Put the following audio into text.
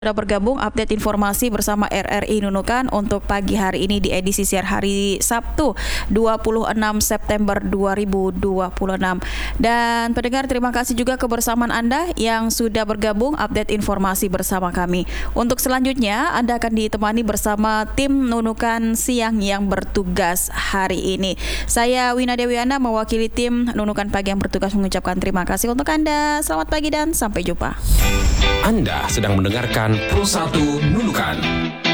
Sudah bergabung update informasi bersama RRI Nunukan untuk pagi hari ini di edisi siar hari Sabtu 26 September 2026. Dan pendengar, terima kasih juga kebersamaan Anda yang sudah bergabung update informasi bersama kami. Untuk selanjutnya Anda akan ditemani bersama tim Nunukan siang yang bertugas hari ini. Saya Wina Dewiana mewakili tim Nunukan pagi yang bertugas mengucapkan terima kasih untuk Anda. Selamat pagi dan sampai jumpa. Anda sedang mendengarkan Pro 1 Nunukan.